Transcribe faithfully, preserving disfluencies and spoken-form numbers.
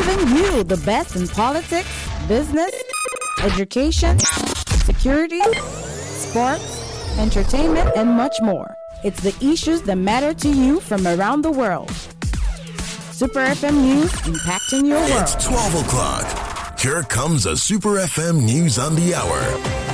giving you the best in politics, business, education, security, sports, entertainment, and much more. It's the issues that matter to you from around the world. Super F M News, impacting your world. It's twelve o'clock. Here comes a Super F M News on the Hour.